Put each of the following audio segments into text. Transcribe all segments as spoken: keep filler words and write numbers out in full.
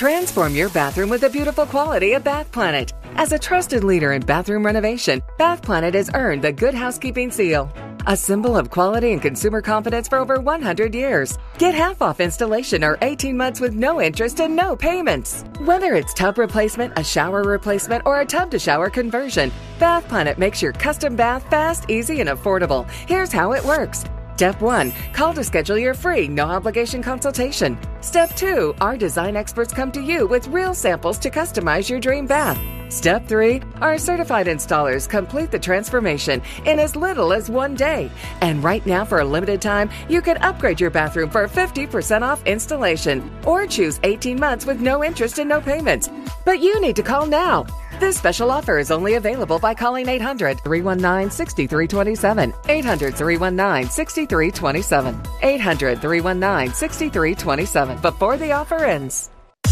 Transform your bathroom with the beautiful quality of Bath Planet. As a trusted leader in bathroom renovation, Bath Planet has earned the Good Housekeeping seal, a symbol of quality and consumer confidence for over one hundred years. Get half off installation or eighteen months with no interest and no payments. Whether it's tub replacement, a shower replacement, or a tub-to-shower conversion, Bath Planet makes your custom bath fast, easy, and affordable. Here's how it works. Step one, call to schedule your free, no-obligation consultation. Step two, our design experts come to you with real samples to customize your dream bath. Step three, our certified installers complete the transformation in as little as one day. And right now, for a limited time, you can upgrade your bathroom for fifty percent off installation or choose eighteen months with no interest and no payments. But you need to call now. This special offer is only available by calling eight hundred, three one nine, six three two seven, eight hundred, three one nine, six three two seven, eight hundred, three one nine, six three two seven before the offer ends.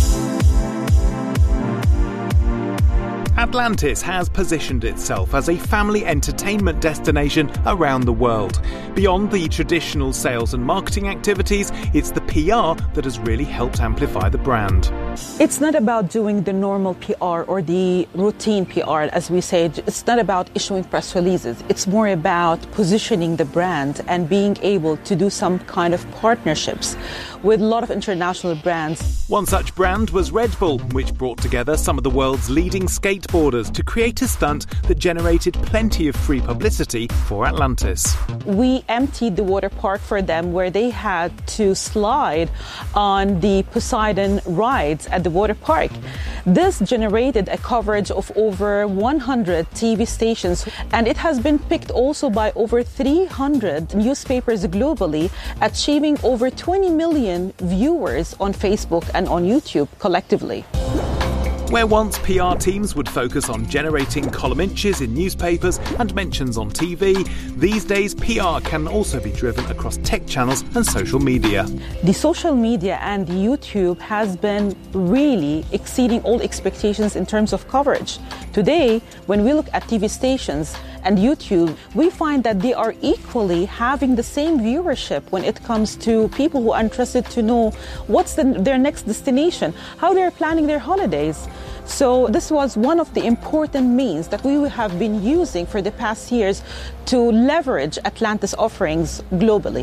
Atlantis has positioned itself as a family entertainment destination around the world. Beyond the traditional sales and marketing activities, it's the P R that has really helped amplify the brand. It's not about doing the normal P R or the routine P R, as we say. It's not about issuing press releases. It's more about positioning the brand and being able to do some kind of partnerships with a lot of international brands. One such brand was Red Bull, which brought together some of the world's leading skateboarders to create a stunt that generated plenty of free publicity for Atlantis. We emptied the water park for them, where they had to slide on the Poseidon rides at the water park. This generated a coverage of over one hundred T V stations, and it has been picked also by over three hundred newspapers globally, achieving over twenty million viewers on Facebook and on YouTube collectively. Where once P R teams would focus on generating column inches in newspapers and mentions on T V, these days P R can also be driven across tech channels and social media. The social media and YouTube has been really exceeding all expectations in terms of coverage. Today, when we look at T V stations and YouTube, we find that they are equally having the same viewership when it comes to people who are interested to know what's the, their next destination, how they're planning their holidays. So this was one of the important means that we have been using for the past years to leverage Atlantis offerings globally.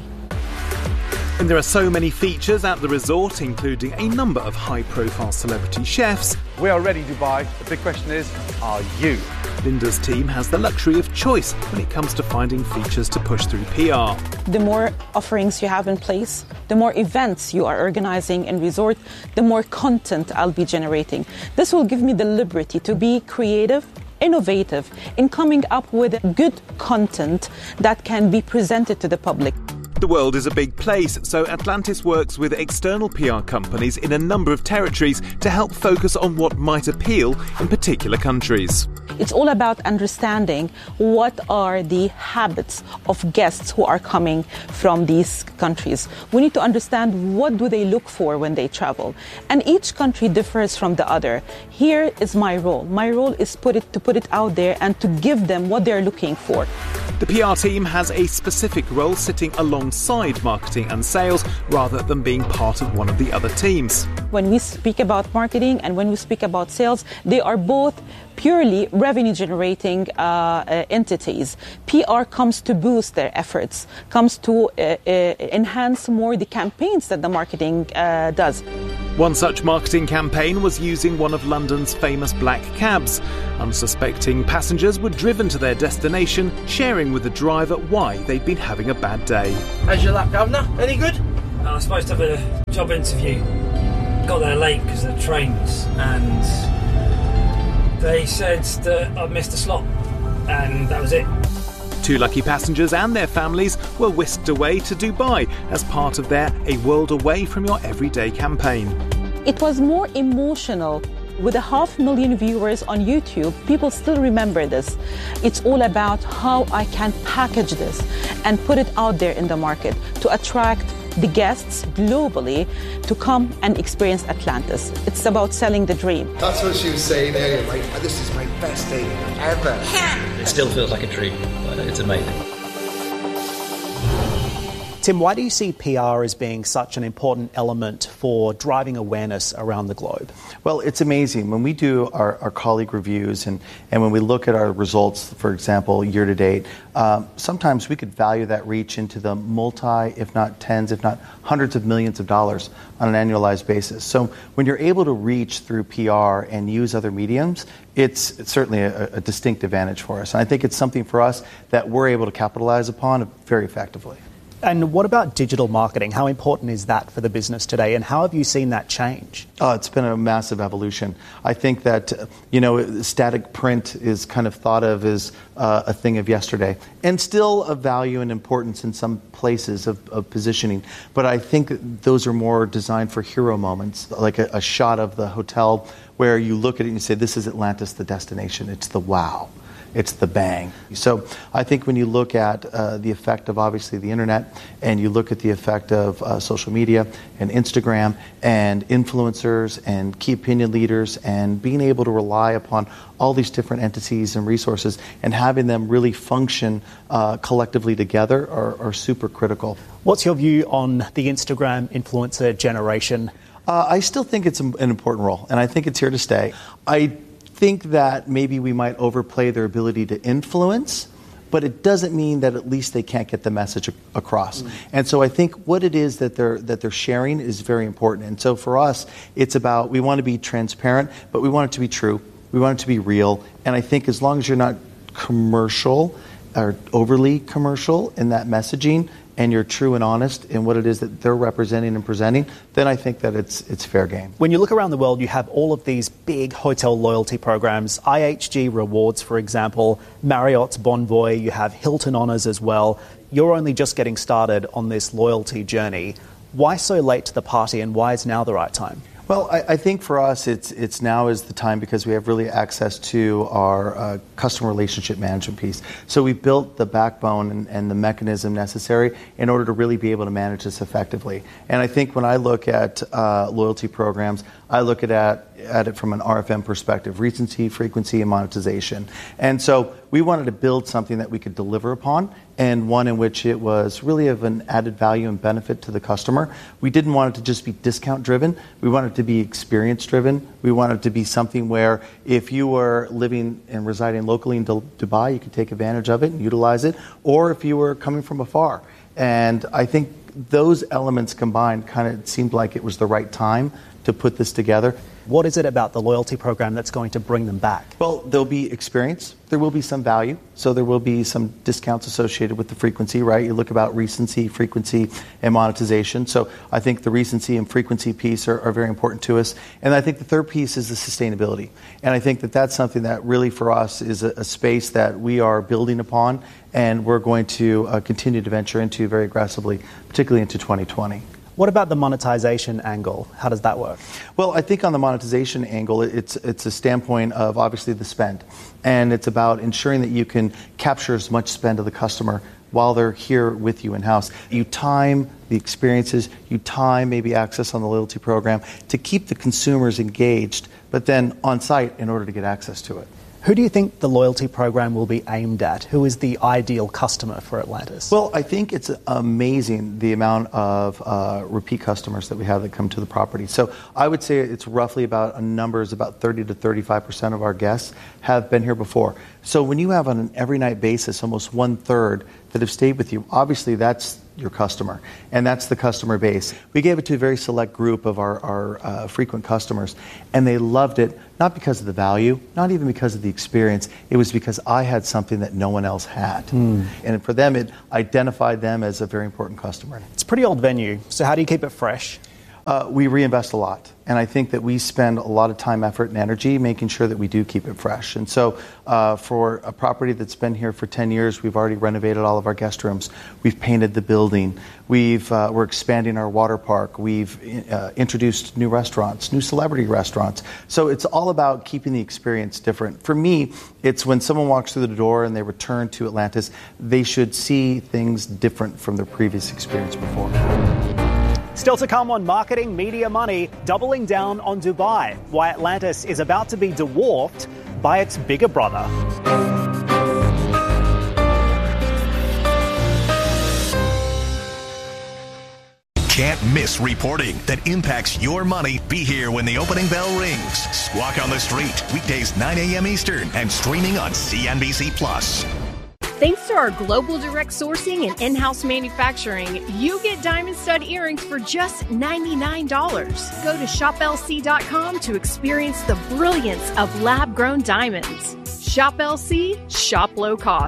And there are so many features at the resort, including a number of high-profile celebrity chefs. We are ready, Dubai. The big question is, are you? Linda's team has the luxury of choice when it comes to finding features to push through P R. The more offerings you have in place, the more events you are organizing in resort, the more content I'll be generating. This will give me the liberty to be creative, innovative in coming up with good content that can be presented to the public. The world is a big place, so Atlantis works with external P R companies in a number of territories to help focus on what might appeal in particular countries. It's all about understanding what are the habits of guests who are coming from these countries. We need to understand what do they look for when they travel. And each country differs from the other. Here is my role. My role is put it, to put it out there and to give them what they're looking for. The P R team has a specific role sitting alongside marketing and sales rather than being part of one of the other teams. When we speak about marketing and when we speak about sales, they are both purely revenue generating uh, uh, entities. P R comes to boost their efforts, comes to uh, uh, enhance more the campaigns that the marketing uh, does. One such marketing campaign was using one of London's famous black cabs. Unsuspecting passengers were driven to their destination, sharing with the driver why they'd been having a bad day. How's your lap, Governor? Any good? I was supposed to have a job interview. Got there late because of the trains, and they said that I'd missed a slot, and that was it. Two lucky passengers and their families were whisked away to Dubai as part of their A World Away from Your Everyday campaign. It was more emotional. With a half million viewers on YouTube, people still remember this. It's all about how I can package this and put it out there in the market to attract the guests globally to come and experience Atlantis. It's about selling the dream. That's what she was saying earlier, like, this is my best day ever. It still feels like a dream, but it's amazing. Tim, why do you see P R as being such an important element for driving awareness around the globe? Well, it's amazing. When we do our, our colleague reviews and, and when we look at our results, for example, year to date, um, sometimes we could value that reach into the multi, if not tens, if not hundreds of millions of dollars on an annualized basis. So when you're able to reach through P R and use other mediums, it's, it's certainly a, a distinct advantage for us. And I think it's something for us that we're able to capitalize upon very effectively. And what about digital marketing? How important is that for the business today, and how have you seen that change? Oh, it's been a massive evolution. I think that, you know, static print is kind of thought of as uh, a thing of yesterday, and still of value and importance in some places of, of positioning. But I think those are more designed for hero moments, like a, a shot of the hotel where you look at it and you say, this is Atlantis, the destination. It's the wow. It's the bang. So I think when you look at uh, the effect of obviously the internet, and you look at the effect of uh, social media and Instagram and influencers and key opinion leaders, and being able to rely upon all these different entities and resources and having them really function uh, collectively together are, are super critical. What's your view on the Instagram influencer generation? Uh, I still think it's an important role, and I think it's here to stay. I think that maybe we might overplay their ability to influence, but it doesn't mean that at least they can't get the message across. Mm. And so I think what it is that they're that they're sharing is very important. And so for us, it's about, we want to be transparent, but we want it to be true. We want it to be real. And I think as long as you're not commercial or overly commercial in that messaging, and you're true and honest in what it is that they're representing and presenting, then I think that it's it's fair game. When you look around the world, you have all of these big hotel loyalty programs, I H G Rewards, for example, Marriott's Bonvoy, you have Hilton Honors as well. You're only just getting started on this loyalty journey. Why so late to the party, and why is now the right time? Well, I, I think for us, it's it's now is the time because we have really access to our uh, customer relationship management piece. So we built the backbone and, and the mechanism necessary in order to really be able to manage this effectively. And I think when I look at uh, loyalty programs, I look at, at at it from an R F M perspective, recency, frequency, and monetization. And so we wanted to build something that we could deliver upon, and one in which it was really of an added value and benefit to the customer. We didn't want it to just be discount driven. We wanted it to be experience driven. We wanted it to be something where if you were living and residing locally in Dubai, you could take advantage of it and utilize it, or if you were coming from afar. And I think those elements combined kind of seemed like it was the right time to put this together. What is it about the loyalty program that's going to bring them back? Well, there'll be experience. There will be some value. So there will be some discounts associated with the frequency, right? You look about recency, frequency, and monetization. So I think the recency and frequency piece are, are very important to us. And I think the third piece is the sustainability. And I think that that's something that really for us is a, a space that we are building upon, and we're going to uh, continue to venture into very aggressively, particularly into twenty twenty. What about the monetization angle? How does that work? Well, I think on the monetization angle, it's it's a standpoint of obviously the spend. And it's about ensuring that you can capture as much spend of the customer while they're here with you in-house. You time the experiences, you time maybe access on the loyalty program to keep the consumers engaged, but then on site in order to get access to it. Who do you think the loyalty program will be aimed at? Who is the ideal customer for Atlantis? Well, I think it's amazing the amount of uh, repeat customers that we have that come to the property. So I would say it's roughly about a number is about thirty to thirty-five percent of our guests have been here before. So when you have on an every night basis almost one third that have stayed with you, obviously that's your customer, and that's the customer base. We gave it to a very select group of our, our uh, frequent customers, and they loved it, not because of the value, not even because of the experience. It was because I had something that no one else had. Mm. And for them, it identified them as a very important customer. It's a pretty old venue, so how do you keep it fresh? Uh, we reinvest a lot. And I think that we spend a lot of time, effort, and energy making sure that we do keep it fresh. And so uh, for a property that's been here for ten years, we've already renovated all of our guest rooms. We've painted the building. We've, uh, we're expanding our water park. We've uh, introduced new restaurants, new celebrity restaurants. So it's all about keeping the experience different. For me, it's when someone walks through the door and they return to Atlantis, they should see things different from their previous experience before. Still to come on Marketing Media Money, doubling down on Dubai, why Atlantis is about to be dwarfed by its bigger brother. can't miss reporting that impacts your money. Be here when the opening bell rings. Squawk on the Street, weekdays nine a.m. Eastern and streaming on C N B C Plus. Thanks to our global direct sourcing and in-house manufacturing, you get diamond stud earrings for just ninety-nine dollars. Go to shop L C dot com to experience the brilliance of lab-grown diamonds. Shop L C, shop low cost.